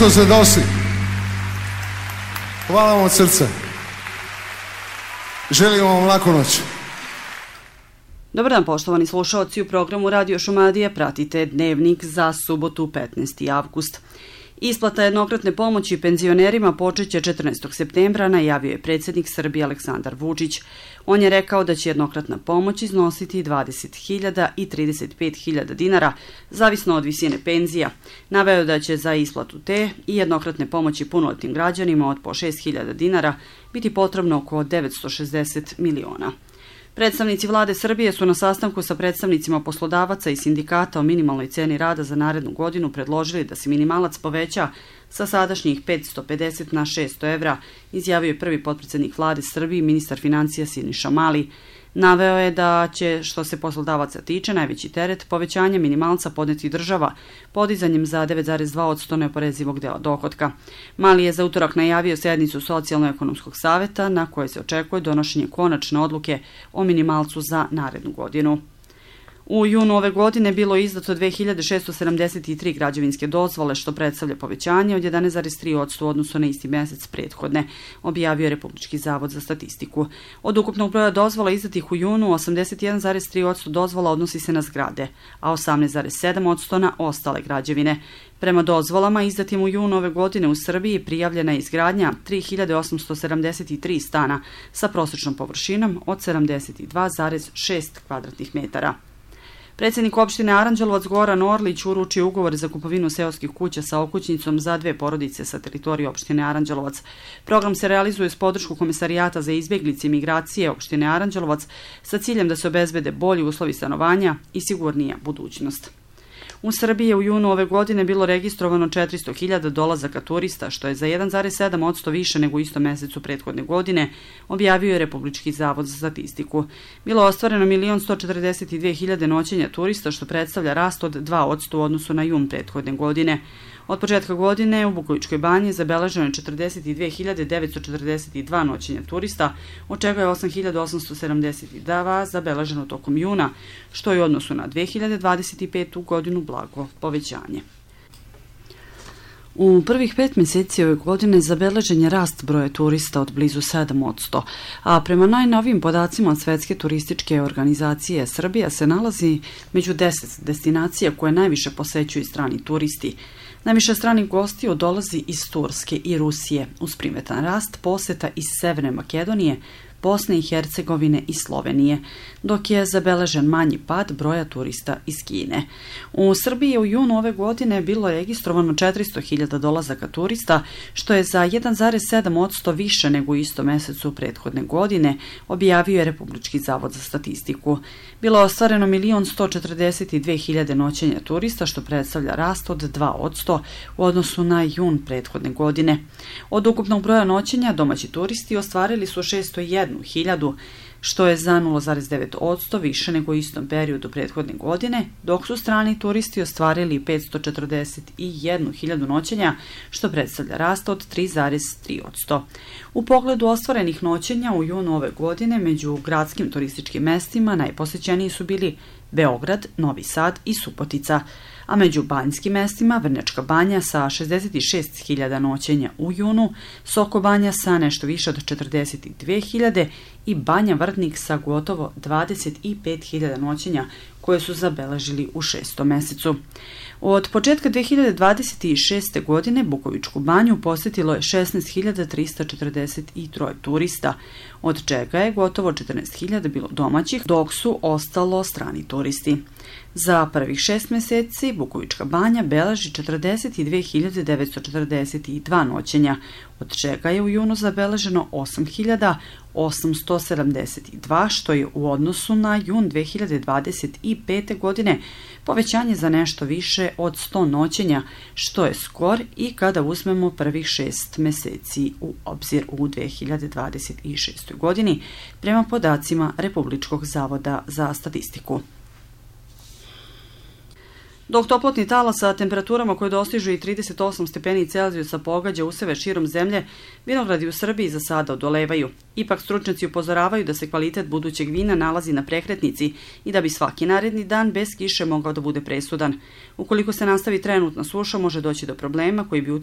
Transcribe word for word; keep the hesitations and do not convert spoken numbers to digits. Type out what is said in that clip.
što ste došli. Hvala vam od srca. Želim vam laku noć. Dobar dan, poštovani slušaoci, u programu Radio Šumadija pratite Dnevnik za subotu petnaesti avgust. Isplata jednokratne pomoći penzionerima počeće četrnaestog septembra, najavio je predsjednik Srbije Aleksandar Vučić. On je rekao da će jednokratna pomoć iznositi dvadeset hiljada i trideset pet hiljada dinara, zavisno od visine penzija. Naveo da će za isplatu te i jednokratne pomoći punoletnim građanima od po šest hiljada dinara biti potrebno oko devetsto šezdeset miliona. Predstavnici vlade Srbije su na sastanku sa predstavnicima poslodavaca i sindikata o minimalnoj ceni rada za narednu godinu predložili da se minimalac poveća sa sadašnjih petsto pedeset na šesto evra, izjavio je prvi potpredsednik vlade Srbije, ministar financija Siniša Mali. Naveo je da će, što se poslodavaca tiče, najveći teret povećanja minimalca podneti država, podizanjem za devet zarez dva posto neoporezivog dela dohotka. Mali je za utorak najavio sednicu Socijalno-ekonomskog saveta na kojoj se očekuje donošenje konačne odluke o minimalcu za narednu godinu. U junu ove godine bilo je izdato dve hiljade šesto sedamdeset tri građevinske dozvole, što predstavlja povećanje od jedanaest zarez tri posto u odnosu na isti mesec prethodne, objavio je Republički zavod za statistiku. Od ukupnog broja dozvola izdatih u junu, osamdeset jedan zarez tri posto dozvola odnosi se na zgrade, a osamnaest zarez sedam posto na ostale građevine. Prema dozvolama izdatim u junu ove godine u Srbiji prijavljena je izgradnja tri hiljade osamsto sedamdeset tri stana sa prosječnom površinom od sedamdeset dva zarez šest kvadratnih metara. Predsjednik opštine Aranđelovac Goran Orlić uručio ugovor za kupovinu seoskih kuća sa okućnicom za dve porodice sa teritorije opštine Aranđelovac. Program se realizuje s podršku Komesarijata za izbjeglice i migracije opštine Aranđelovac sa ciljem da se obezbede bolji uslovi stanovanja i sigurnija budućnost. U Srbiji je u junu ove godine bilo registrovano četiristo hiljada dolazaka turista, što je za jedan zarez sedam posto više nego u istom mesecu prethodne godine, objavio je Republički zavod za statistiku. Bilo je ostvareno milion sto četrdeset dve hiljade noćenja turista, što predstavlja rast od dva posto u odnosu na jun prethodne godine. Od početka godine u Bukovičkoj banji zabeleženo je četrdeset dve hiljade devetsto četrdeset dva noćenja turista, od čega je osam hiljada osamsto sedamdeset dva zabeleženo tokom juna, što je u odnosu na dve hiljade dvadeset petu godinu blago povećanje. U prvih pet mjeseci ove godine zabeležen je rast broja turista od blizu sedam posto, a prema najnovijim podacima od Svetske turističke organizacije Srbija se nalazi među deset destinacija koje najviše posećuju strani turisti. Najviše stranih gostiju dolazi iz Turske i Rusije, uz primetan rast poseta iz Severne Makedonije, Bosne i Hercegovine i Slovenije, dok je zabeležen manji pad broja turista iz Kine. U Srbiji je u junu ove godine bilo registrovano četiristo hiljada dolazaka turista, što je za jedan zarez sedam posto više nego u istom mesecu prethodne godine, objavio je Republički zavod za statistiku. Bilo je ostvareno milion sto četrdeset dve hiljade noćenja turista, što predstavlja rast od dva posto u odnosu na jun prethodne godine. Od ukupnog broja noćenja domaći turisti ostvarili su šesto jednu hiljadu, što je za nula zarez devet posto više nego u istom periodu prethodne godine, dok su strani turisti ostvarili petsto četrdeset jednu hiljadu noćenja, što predstavlja rast od tri zarez tri posto. U pogledu ostvarenih noćenja u junu ove godine među gradskim turističkim mestima najposećeniji su bili Beograd, Novi Sad i Subotica, a među banjskim mestima Vrnjačka banja sa šezdeset šest hiljada noćenja u junu, Soko banja sa nešto više od četrdeset dve hiljade i Banja Vrdnik sa gotovo dvadeset pet hiljada noćenja koje su zabeležili u šestom mesecu. Od početka dve hiljade dvadeset šeste. godine Bukovičku banju posjetilo je šesnaest hiljada trista četrdeset tri turista, od čega je gotovo četrnaest hiljada bilo domaćih, dok su ostalo strani turisti. Za prvih šest meseci Bukovička banja beleži četrdeset dve hiljade devetsto četrdeset dva noćenja, od čega je u junu zabeleženo osam hiljada osamsto sedamdeset dva, što je u odnosu na jun dve hiljade dvadeset pete. godine povećanje za nešto više od sto noćenja, što je skor i kada uzmemo prvih šest meseci u obzir u dve hiljade dvadeset šestoj. godini, prema podacima Republičkog zavoda za statistiku. Dok toplotni talas sa temperaturama koje dostižu i trideset osam stepeni Celzijusa pogađa useve širom zemlje, vinogradi u Srbiji za sada odolevaju. Ipak stručnjaci upozoravaju da se kvalitet budućeg vina nalazi na prekretnici i da bi svaki naredni dan bez kiše mogao da bude presudan. Ukoliko se nastavi trenutna suša, može doći do problema koji bi